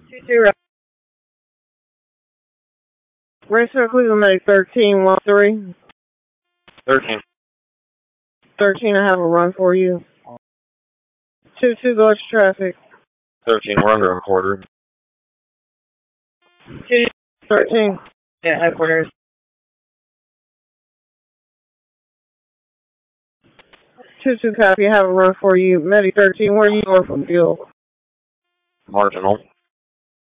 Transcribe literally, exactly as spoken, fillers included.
Two zero. Racer Cleveland Medic thirteen one three. Thirteen. Thirteen, I have a run for you. Two two, go to traffic. Thirteen, we're under a quarter. Two thirteen. Yeah, headquarters. Two two, copy. I have a run for you. Medic thirteen, where are you going from fuel? Marginal.